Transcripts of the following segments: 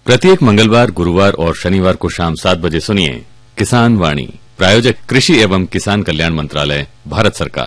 प्रत्येक मंगलवार, गुरुवार और शनिवार को शाम 7 बजे सुनिए किसान वाणी। प्रायोजक कृषि एवं किसान कल्याण मंत्रालय, भारत सरकार।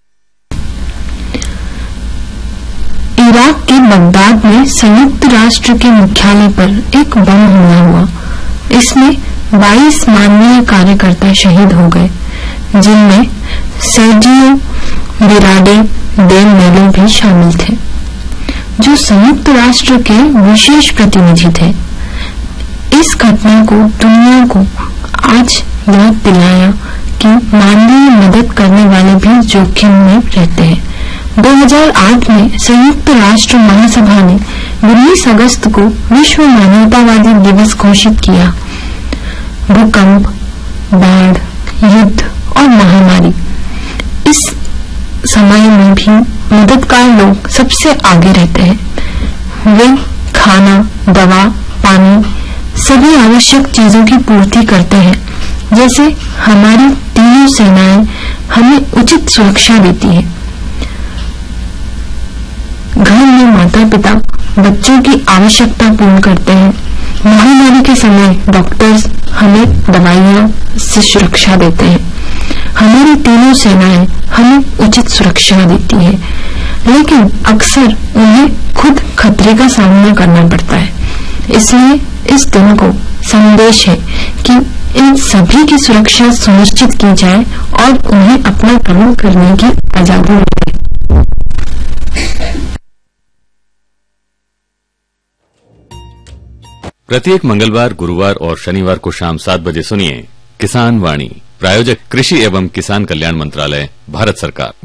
इराक के बगदाद में संयुक्त राष्ट्र के मुख्यालय पर एक बम हमला हुआ। इसमें 22 मानवीय कार्यकर्ता शहीद हो गए, जिनमें सर्जियो बिराडे दे मेलो भी शामिल थे, जो संयुक्त राष्ट्र के विशेष प्रतिनिधि थे। इस घटना को दुनिया को आज याद दिलाया कि मानवीय मदद करने वाले भी जोखिम में रहते हैं। 2008 में संयुक्त राष्ट्र महासभा ने 19 अगस्त को विश्व मानवतावादी दिवस घोषित किया। भूकंप, बाढ़, युद्ध और महामारी, इस समय में भी मददगार लोग सबसे आगे रहते हैं। वे खाना, दवा, पानी, सभी आवश्यक चीजों की पूर्ति करते हैं। जैसे हमारी तीनों सेनाएं हमें उचित सुरक्षा देती हैं। घर में माता पिता बच्चों की आवश्यकता पूर्ण करते हैं। महामारी के समय डॉक्टर्स हमें दवाइयां से सुरक्षा देते हैं। हमारी तीनों सेनाएं हमें उचित सुरक्षा देती है, लेकिन अक्सर उन्हें खुद खतरे का सामना करना पड़ता है। इसलिए इस दिन को संदेश है कि इन सभी की सुरक्षा सुनिश्चित की जाए और उन्हें अपना काम करने की आजादी मिले। प्रत्येक मंगलवार, गुरुवार और शनिवार को शाम 7 बजे सुनिए किसान वाणी। प्रायोजक कृषि एवं किसान कल्याण मंत्रालय, भारत सरकार।